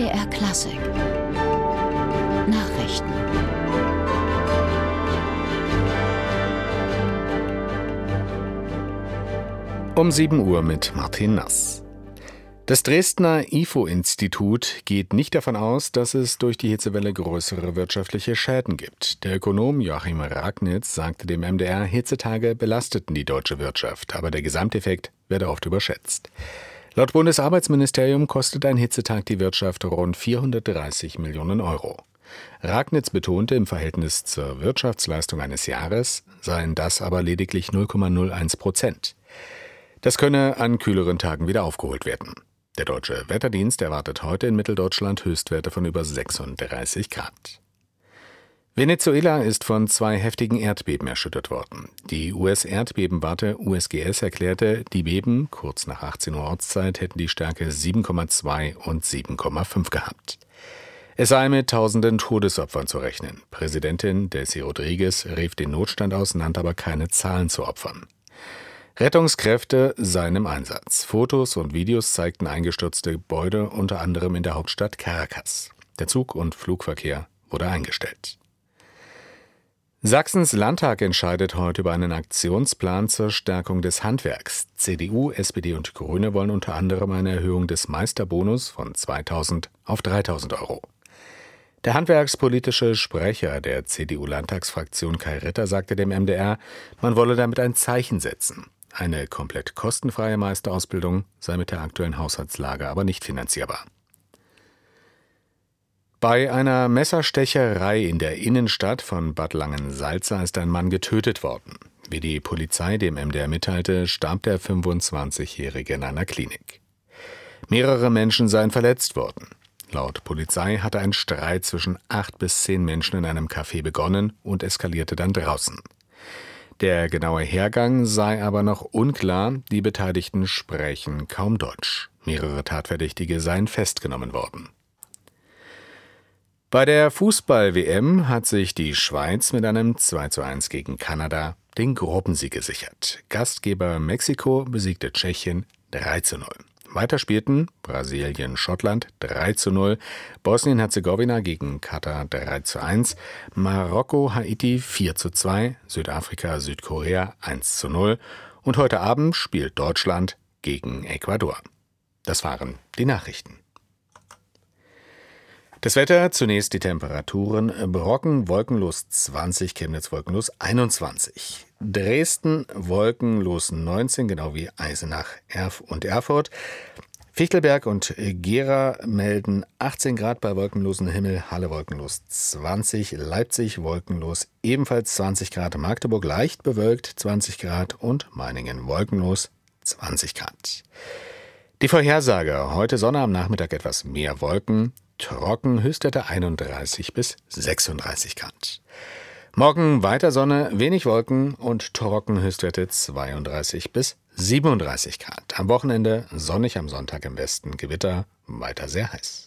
MDR Klassik Nachrichten. Um 7 Uhr mit Martin Nass. Das Dresdner IFO-Institut geht nicht davon aus, dass es durch die Hitzewelle größere wirtschaftliche Schäden gibt. Der Ökonom Joachim Ragnitz sagte dem MDR, Hitzetage belasteten die deutsche Wirtschaft, aber der Gesamteffekt werde oft überschätzt. Laut Bundesarbeitsministerium kostet ein Hitzetag die Wirtschaft rund 430 Millionen Euro. Ragnitz betonte, im Verhältnis zur Wirtschaftsleistung eines Jahres seien das aber lediglich 0,01%. Das könne an kühleren Tagen wieder aufgeholt werden. Der Deutsche Wetterdienst erwartet heute in Mitteldeutschland Höchstwerte von über 36 Grad. Venezuela ist von 2 heftigen Erdbeben erschüttert worden. Die US-Erdbebenwarte USGS erklärte, die Beben, kurz nach 18 Uhr Ortszeit, hätten die Stärke 7,2 und 7,5 gehabt. Es sei mit tausenden Todesopfern zu rechnen. Präsidentin Delcy Rodriguez rief den Notstand aus, nannte aber keine Zahlen zu Opfern. Rettungskräfte seien im Einsatz. Fotos und Videos zeigten eingestürzte Gebäude, unter anderem in der Hauptstadt Caracas. Der Zug- und Flugverkehr wurde eingestellt. Sachsens Landtag entscheidet heute über einen Aktionsplan zur Stärkung des Handwerks. CDU, SPD und Grüne wollen unter anderem eine Erhöhung des Meisterbonus von 2.000 auf 3.000 Euro. Der handwerkspolitische Sprecher der CDU-Landtagsfraktion Kai Ritter sagte dem MDR, man wolle damit ein Zeichen setzen. Eine komplett kostenfreie Meisterausbildung sei mit der aktuellen Haushaltslage aber nicht finanzierbar. Bei einer Messerstecherei in der Innenstadt von Bad Langensalza ist ein Mann getötet worden. Wie die Polizei dem MDR mitteilte, starb der 25-Jährige in einer Klinik. Mehrere Menschen seien verletzt worden. Laut Polizei hatte ein Streit zwischen 8 bis 10 Menschen in einem Café begonnen und eskalierte dann draußen. Der genaue Hergang sei aber noch unklar, die Beteiligten sprechen kaum Deutsch. Mehrere Tatverdächtige seien festgenommen worden. Bei der Fußball-WM hat sich die Schweiz mit einem 2:1 gegen Kanada den Gruppensieg gesichert. Gastgeber Mexiko besiegte Tschechien 3:0. Weiter spielten Brasilien, Schottland 3:0, Bosnien-Herzegowina gegen Katar 3:1, Marokko, Haiti 4:2, Südafrika, Südkorea 1:0 und heute Abend spielt Deutschland gegen Ecuador. Das waren die Nachrichten. Das Wetter, zunächst die Temperaturen, Brocken wolkenlos 20, Chemnitz wolkenlos 21. Dresden wolkenlos 19, genau wie Eisenach und Erfurt. Fichtelberg und Gera melden 18 Grad bei wolkenlosem Himmel, Halle wolkenlos 20, Leipzig wolkenlos ebenfalls 20 Grad, Magdeburg leicht bewölkt 20 Grad und Meiningen wolkenlos 20 Grad. Die Vorhersage, heute Sonne, am Nachmittag etwas mehr Wolken, trocken, Höchstwerte 31 bis 36 Grad. Morgen weiter Sonne, wenig Wolken und trocken, Höchstwerte 32 bis 37 Grad. Am Wochenende sonnig, am Sonntag im Westen Gewitter, weiter sehr heiß.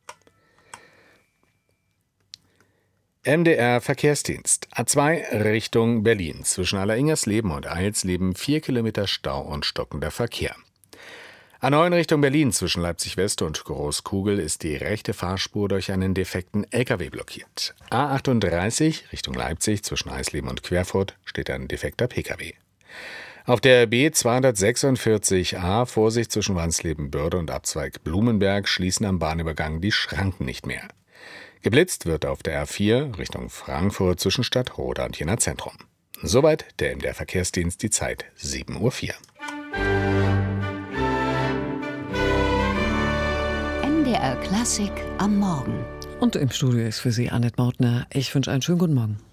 MDR Verkehrsdienst. A2 Richtung Berlin. Zwischen Alleringersleben und Eilsleben 4 Kilometer Stau und stockender Verkehr. A9 Richtung Berlin zwischen Leipzig-West und Großkugel ist die rechte Fahrspur durch einen defekten LKW blockiert. A38 Richtung Leipzig zwischen Eisleben und Querfurt steht ein defekter PKW. Auf der B246a Vorsicht zwischen Wansleben-Börde und Abzweig Blumenberg schließen am Bahnübergang die Schranken nicht mehr. Geblitzt wird auf der A4 Richtung Frankfurt zwischen Stadtroda und Jena Zentrum. Soweit der MDR Verkehrsdienst, die Zeit 7:04 Uhr. MDR Klassik am Morgen. Und im Studio ist für Sie Annette Mautner. Ich wünsche einen schönen guten Morgen.